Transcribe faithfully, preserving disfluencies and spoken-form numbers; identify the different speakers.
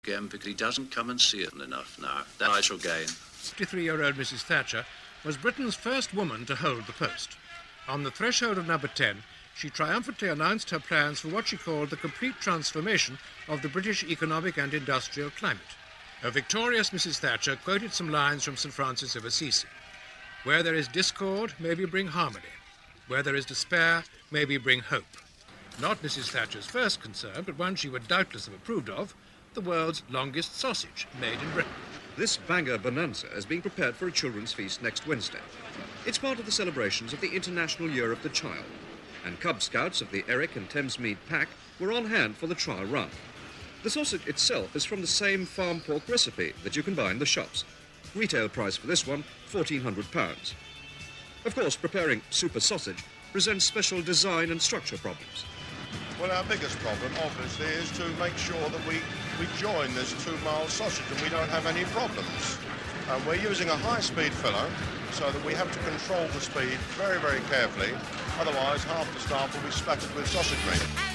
Speaker 1: again because he doesn't come and see it enough now. That I shall gain.
Speaker 2: sixty-three-year-old Missus Thatcher was Britain's first woman to hold the post. On the threshold of number ten, she triumphantly announced her plans for what she called the complete transformation of the British economic and industrial climate. Her victorious Missus Thatcher quoted some lines from Saint Francis of Assisi. Where there is discord, may we bring harmony. Where there is despair, may we bring hope. Not Missus Thatcher's first concern, but one she would doubtless have approved of, the world's longest sausage, made in Britain.
Speaker 3: This Bangor Bonanza is being prepared for a children's feast next Wednesday. It's part of the celebrations of the International Year of the Child, and Cub Scouts of the Eric and Thamesmead Pack were on hand for the trial run. The sausage itself is from the same farm pork recipe that you can buy in the shops. Retail price for this one, fourteen hundred pounds. Of course, preparing super sausage presents special design and structure problems.
Speaker 4: Well, our biggest problem, obviously, is to make sure that we, we join this two-mile sausage and we don't have any problems. And we're using a high-speed filler so that we have to control the speed very, very carefully. Otherwise, half the staff will be splattered with sausage meat.